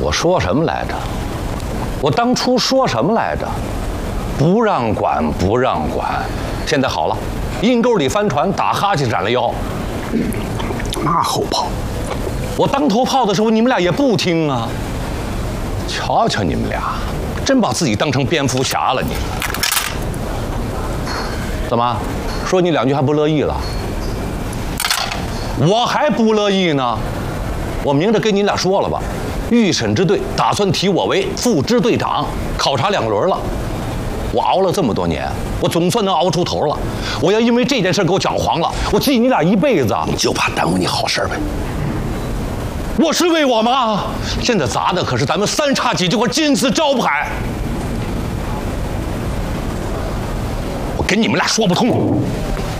我说什么来着？我当初说什么来着？不让管，不让管。现在好了，阴沟里翻船，打哈欠斩了腰。 马后炮！ 我当头炮的时候，你们俩也不听啊。瞧瞧你们俩，真把自己当成蝙蝠侠了你们。怎么，说你两句还不乐意了？我还不乐意呢。我明着跟你俩说了吧，预审支队打算提我为副支队长，考察2轮了。我熬了这么多年，我总算能熬出头了。我要因为这件事给我搅黄了，我记你俩一辈子。 你就怕耽误你好事呗？ 我是为我吗？现在砸的可是咱们3叉戟这块金字招牌。我跟你们俩说不通。